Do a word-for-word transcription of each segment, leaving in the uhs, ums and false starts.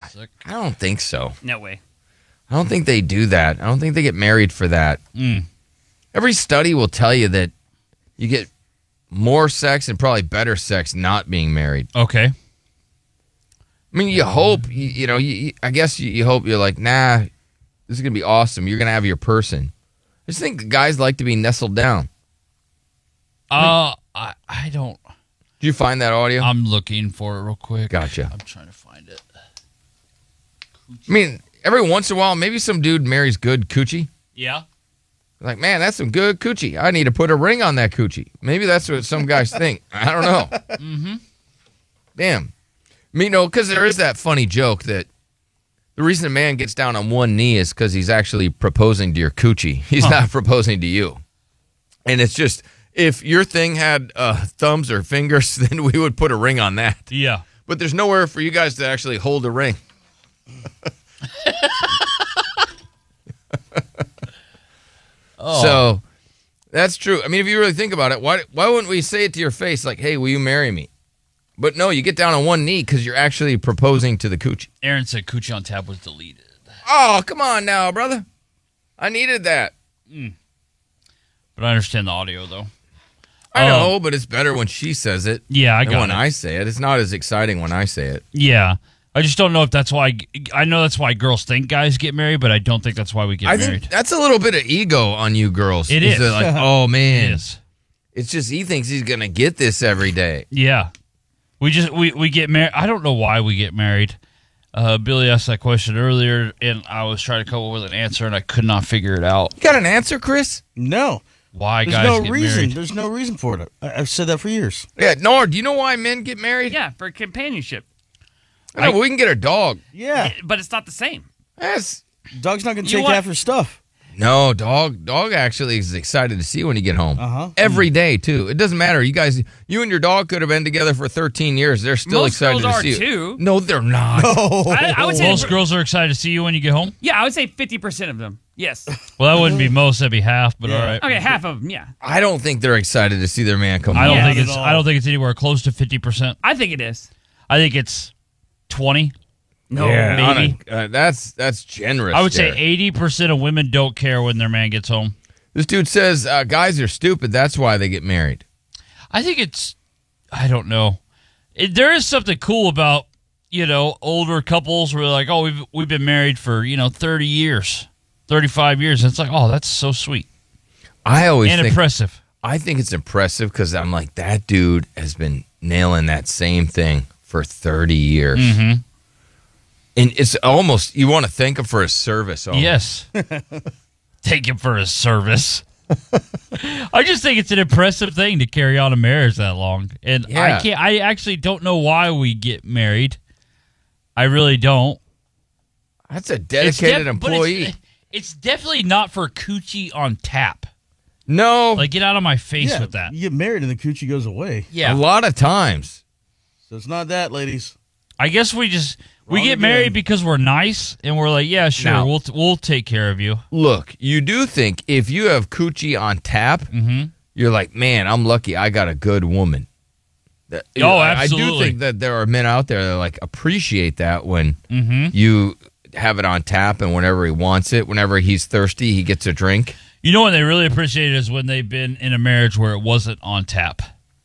I don't think so. No way. I don't think they do that. I don't think they get married for that. Mm. Every study will tell you that you get more sex and probably better sex not being married. Okay. I mean, you hope, you, you know, you, I guess you, you hope you're like, nah, this is going to be awesome. You're going to have your person. I just think guys like to be nestled down. Uh, I, I don't. Did you find that audio? I'm looking for it real quick. Gotcha. I'm trying to find it. I mean, every once in a while, maybe some dude marries good coochie. Yeah. Like, man, that's some good coochie. I need to put a ring on that coochie. Maybe that's what some guys think. I don't know. Mm-hmm. Damn. I mean, no, because there is that funny joke that the reason a man gets down on one knee is because he's actually proposing to your coochie. He's Huh. not proposing to you. And it's just, if your thing had uh, thumbs or fingers, then we would put a ring on that. Yeah. But there's nowhere for you guys to actually hold a ring. Oh. So that's true. I mean, if you really think about it, why why wouldn't we say it to your face like, hey, will you marry me? But no, you get down on one knee because you're actually proposing to the coochie. Aaron said Coochie on Tap was deleted. Oh, come on now, brother. I needed that. Mm. But I understand the audio, though. I Um, know, but it's better when she says it. Yeah, I than got when it. I say it. It's not as exciting when I say it. Yeah. I just don't know if that's why. I know that's why girls think guys get married, but I don't think that's why we get I married. think that's a little bit of ego on you girls. It is. that like, oh, man. It is. It's just he thinks he's going to get this every day. Yeah. We just we, we get married. I don't know why we get married. Uh, Billy asked that question earlier, and I was trying to come up with an answer, and I could not figure it out. You got an answer, Chris? No. Why There's guys no get reason. married? There's no reason for it. I, I've said that for years. Yeah, Nora, do you know why men get married? Yeah, for companionship. I know, we can get a dog. Yeah. But it's not the same. That's Dog's not going to You take want- half her stuff. No, dog. Dog actually is excited to see you when you get home. Uh-huh. Every day too. It doesn't matter. You guys, you and your dog could have been together for thirteen years. They're still Most excited girls to are see you. too. No, they're not. I, I would say Most girls are excited to see you when you get home. Yeah, I would say fifty percent of them. Yes. Well, that wouldn't be most. That'd be half. But all right. Okay, half of them. Yeah, I don't think they're excited to see their man come I don't home. think Not it's. at all. I don't think it's anywhere close to fifty percent. I think it is. I think it's twenty. No, Yeah, on maybe. a- uh, that's that's generous. I would say there. eighty percent of women don't care when their man gets home. This dude says uh, guys are stupid. That's why they get married. I think it's. I don't know. It, there is something cool about you know older couples where they're like, oh, we've we've been married for you know thirty years, thirty-five years. And it's like, oh, that's so sweet I always and think impressive. I think it's impressive because I'm like that dude has been nailing that same thing for thirty years. Mm-hmm. And it's almost, you want to thank him for his service. Almost. Yes. Take him for his service. I just think it's an impressive thing to carry on a marriage that long. And Yeah. I can't I actually don't know why we get married. I really don't. That's a It's dedicated def- but employee. It's, it's definitely not for coochie on tap. No, Like, get out of my face Yeah, with that. you get married and the coochie goes away. Yeah. a lot of times. So it's not that, ladies. I guess we just we Wrong get again. married because we're nice and we're like, yeah, sure, Now- we'll t- we'll take care of you. Look, you do think if you have coochie on tap, Mm-hmm. you're like, man, I'm lucky I got a good woman. That- Oh, I- I do absolutely. think that there are men out there that like appreciate that when Mm-hmm. you have it on tap and whenever he wants it, whenever he's thirsty, he gets a drink. You know when they really appreciate it is when they've been in a marriage where it wasn't on tap.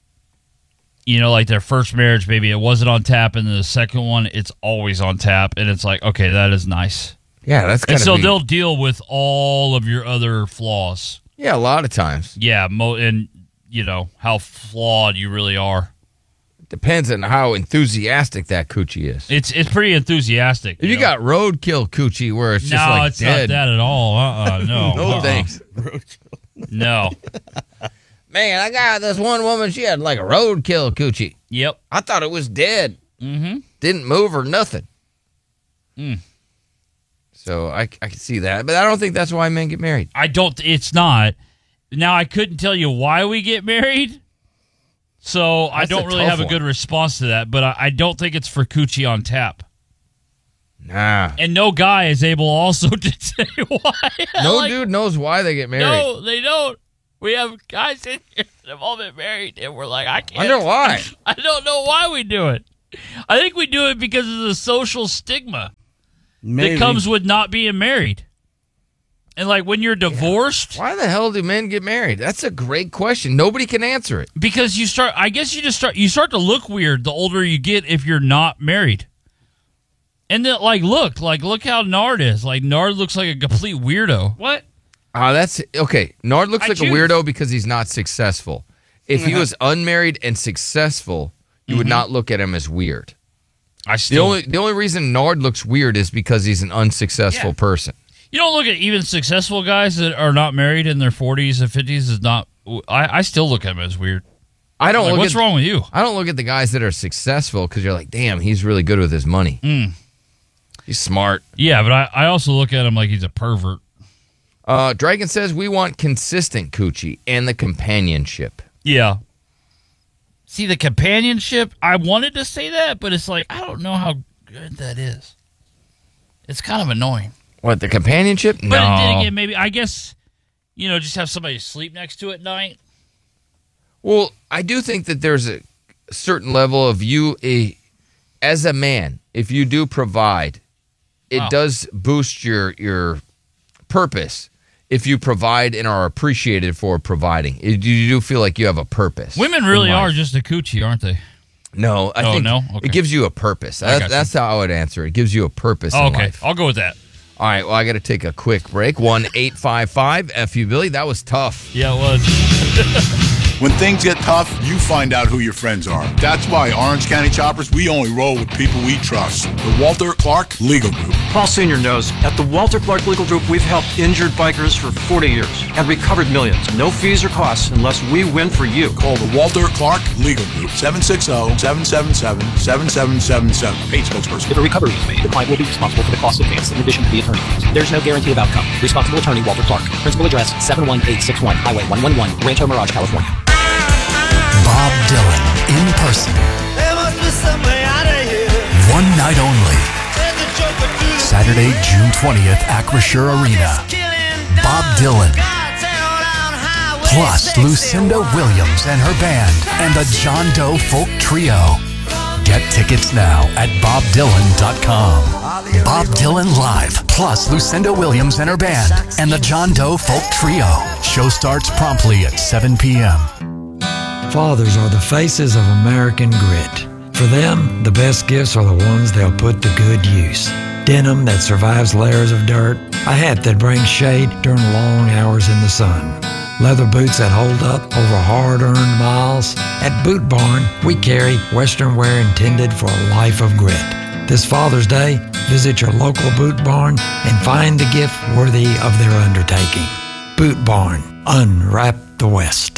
You know, like their first marriage, maybe it wasn't on tap, and then the second one, it's always on tap, and it's like, okay, that is nice. Yeah, that's And kind so of they'll deal with all of your other flaws. yeah, a lot of times. Yeah, mo- and you know how flawed you really are. Depends on how enthusiastic that coochie is. It's it's pretty enthusiastic. If you know? got roadkill coochie where it's no, just like it's dead. not that at all. Uh-uh, no, No uh-uh. thanks. No. Man, I got this one woman, she had like a roadkill coochie. Yep. I thought it was dead. Mm-hmm. Didn't move or nothing. Mm. So I, I can see that. But I don't think that's why men get married. I don't. It's not. Now I couldn't tell you why we get married, so I That's don't a really tough have a one. good response to that. But I, I don't think it's for coochie on tap, Nah. and no guy is able also to say why. No Like, dude knows why they get married. No, they don't. We have guys in here that have all been married, and we're like, I can't. I know why. I don't know why we do it. I think we do it because of the social stigma Maybe. that comes with not being married. And like when you're divorced, Why the hell do men get married? That's a great question. Nobody can answer it. because you start, I guess you just start, you start to look weird the older you get if you're not married. And then, like, look, like, look how Nard is. Like, Nard looks like a complete weirdo. What? Oh, that's okay. Nard looks I like choose. a weirdo because he's not successful. If he was unmarried and successful, you would not look at him as weird. I The still, only the only reason Nard looks weird is because he's an unsuccessful Yeah. person. you don't look at even successful guys that are not married in their forties and fifties is not. I, I still look at them as weird. I don't Like, look what's at, wrong with you? I don't look at the guys that are successful because you're like, damn, he's really good with his money. Mm. He's smart. Yeah, but I, I also look at him like he's a pervert. Uh, Dragon says we want consistent coochie and the companionship. Yeah. See, the companionship, I wanted to say that, but it's like, I don't know how good that is. It's kind of annoying. What, the companionship? But No. then again, maybe, I guess, you know, just have somebody sleep next to at night. Well, I do think that there's a certain level of you, a, as a man, if you do provide, it Wow. does boost your your purpose. If you provide and are appreciated for providing, it, you do feel like you have a purpose. Women in really life. are just a coochie, aren't they? No, I Oh, think no? Okay. it gives you a purpose. I That, got you. that's how I would answer it. It gives you a purpose Oh, in okay, life. I'll go with that. All right, well, I got to take a quick break. one eight five five F U Billy. That was tough. Yeah, it was. When things get tough, you find out who your friends are. That's why Orange County Choppers, we only roll with people we trust. The Walter Clark Legal Group. Paul Senior knows at the Walter Clark Legal Group, we've helped injured bikers for forty years and recovered millions. No fees or costs unless we win for you. Call the Walter Clark Legal Group, seven six zero, seven seven seven, seven seven seven seven. Paid spokesperson. If a recovery is made, the client will be responsible for the costs advanced in addition to the attorney fees. There's no guarantee of outcome. Responsible attorney Walter Clark. Principal address seven one eight six one Highway one eleven, Rancho Mirage, California. Bob Dylan in person. One night only. Saturday, June twentieth, Acrisure Arena. Bob Dylan. Plus Lucinda Williams and her band and the John Doe Folk Trio. Get tickets now at bob dylan dot com. Bob Dylan Live, plus Lucinda Williams and her band and the John Doe Folk Trio. Show starts promptly at seven p.m. Fathers are the faces of American grit. For them, the best gifts are the ones they'll put to good use. Denim that survives layers of dirt, a hat that brings shade during long hours in the sun, leather boots that hold up over hard-earned miles. At Boot Barn, we carry Western wear intended for a life of grit. This Father's Day, visit your local Boot Barn and find the gift worthy of their undertaking. Boot Barn, unwrap the West.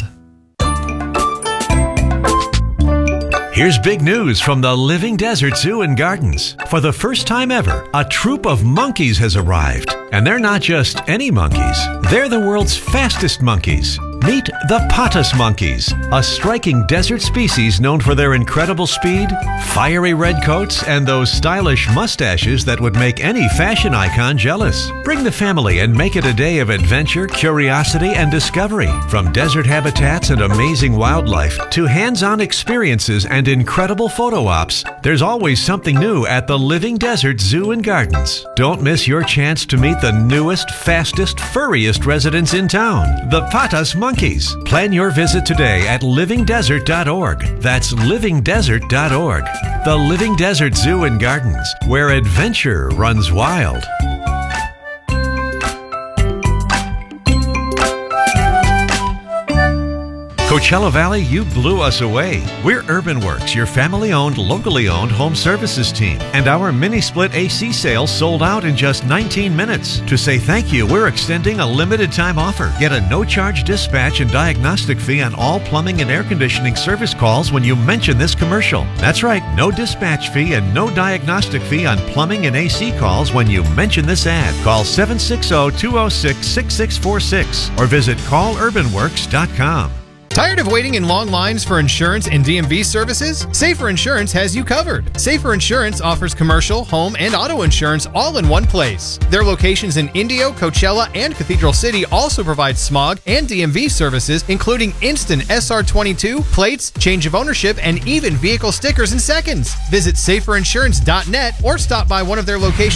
Here's big news from the Living Desert Zoo and Gardens. For the first time ever, a troop of monkeys has arrived. And they're not just any monkeys. They're the world's fastest monkeys. Meet the Patas monkeys, a striking desert species known for their incredible speed, fiery red coats, and those stylish mustaches that would make any fashion icon jealous. Bring the family and make it a day of adventure, curiosity, and discovery. From desert habitats and amazing wildlife to hands-on experiences and incredible photo ops, there's always something new at the Living Desert Zoo and Gardens. Don't miss your chance to meet the newest, fastest, furriest residents in town, the Patas monkeys. Plan your visit today at living desert dot org. That's living desert dot org. The Living Desert Zoo and Gardens, where adventure runs wild. Coachella Valley, you blew us away. We're UrbanWorks, your family-owned, locally-owned home services team. And our mini-split A C sale sold out in just nineteen minutes. To say thank you, we're extending a limited-time offer. Get a no-charge dispatch and diagnostic fee on all plumbing and air conditioning service calls when you mention this commercial. That's right, no dispatch fee and no diagnostic fee on plumbing and A C calls when you mention this ad. Call seven six zero, two zero six, six six four six or visit call urban works dot com. Tired of waiting in long lines for insurance and D M V services? Safer Insurance has you covered. Safer Insurance offers commercial, home, and auto insurance all in one place. Their locations in Indio, Coachella, and Cathedral City also provide smog and D M V services, including instant S R twenty-two, plates, change of ownership, and even vehicle stickers in seconds. Visit safer insurance dot net or stop by one of their locations